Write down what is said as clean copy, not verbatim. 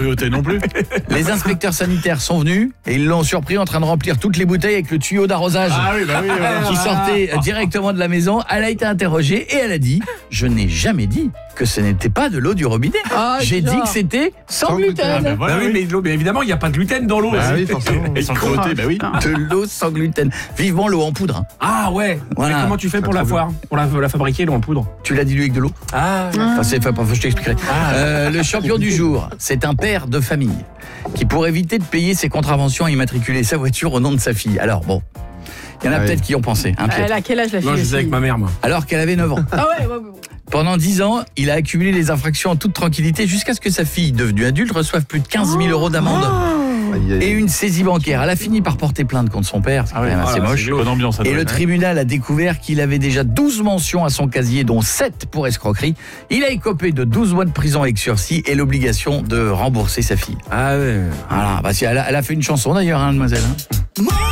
cruauté non plus. Les inspecteurs sanitaires sont venus et ils l'ont surpris en train de remplir toutes les bouteilles avec le tuyau d'arrosage qui sortait directement de la maison. Elle a été interrogée et elle a dit « Je n'ai jamais dit que ce n'était pas de l'eau du robinet. J'ai dit que c'était sans gluten. » Bah oui, mais évidemment, il n'y a pas de gluten dans l'eau. Bah oui, forcément. Et sans cruauté, bah oui. De l'eau sans gluten. Vivement l'eau en poudre. Hein. Ah ouais. Voilà. Mais comment tu fais pour la foire, pour la fabriquer, l'eau en poudre? Tu l'as dilué avec de l'eau. Ah. Je t'expliquerai. Le champion du jour, c'est un père de famille qui, pour éviter de payer ses contraventions, a immatriculé sa voiture au nom de sa fille. Alors bon, il y en a peut-être qui y ont pensé. Hein, Elle a quel âge la fille? Non, je faisais avec ma mère, moi. Alors qu'elle avait 9 ans. Ah ouais. Pendant 10 ans, il a accumulé les infractions en toute tranquillité jusqu'à ce que sa fille, devenue adulte, reçoive plus de 15 000 € d'amende. Et une saisie bancaire. Elle a fini par porter plainte contre son père, c'est quand même assez moche. Bonne ambiance. Et le tribunal a découvert qu'il avait déjà 12 mentions à son casier, dont 7 pour escroquerie. Il a écopé de 12 mois de prison avec sursis et l'obligation de rembourser sa fille. Ah ouais. Voilà, elle a fait une chanson d'ailleurs, hein, mademoiselle.